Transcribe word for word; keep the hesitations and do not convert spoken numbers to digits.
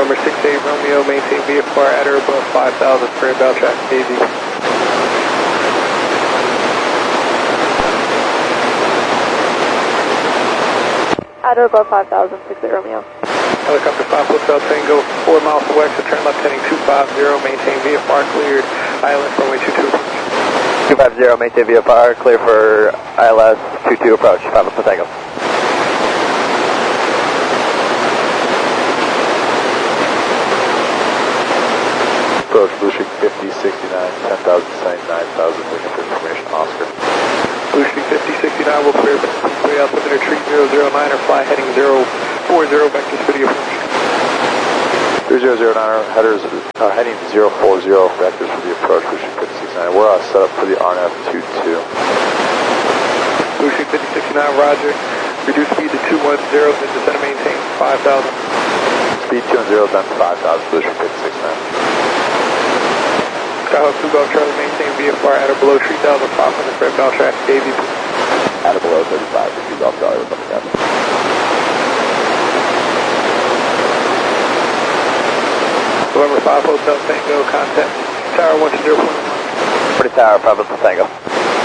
November six eight Romeo, maintain V F R at or above five thousand for inbound traffic A Z. At or above five thousand, six eight Romeo. Helicopter five Hotel Tango, four miles to west, turn left heading two five zero, maintain V F R cleared, I L S runway two two approach. two five zero, maintain V F R, clear for I L S two two approach, five Hotel Tango. Approach Blue Streak fifty sixty-nine, ten thousand, seventy-nine thousand, looking for information, Oscar. Blue Streak fifty sixty-nine will clear way altimeter tree zero zero nine or fly heading zero four zero vectors for the approach. three zero zero nine, headers, uh, heading zero four zero vectors for the approach, Blue Streak fifty sixty-nine. We're uh, set up for the R N F two two. Blue Streak fifty sixty-nine, roger. Reduce speed to two one zero, then descend and maintain five thousand. Speed two one zero, then five thousand, Blue Streak fifty sixty-nine. Skyhawk two Golf Charlie, maintain V F R at or below three thousand five hundred for inbound traffic A V. At or below thirty-five for two Golf Charlie, with nothing happening. November five Hotel Tango, contact Tower one two zero point one. Pretty Tower, five Hotel Tango.